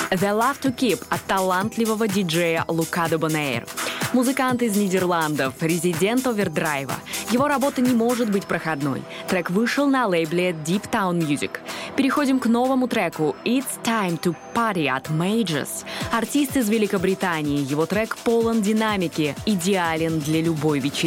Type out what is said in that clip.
The Love to Keep от талантливого диджея Luca Debonair. Музыкант из Нидерландов, резидент Овердрайва. Его работа не может быть проходной. Трек вышел на лейбле Deep Town Music. Переходим к новому треку It's Time to Party от Majors. Артист из Великобритании. Его трек полон динамики, идеален для любой вечеринки.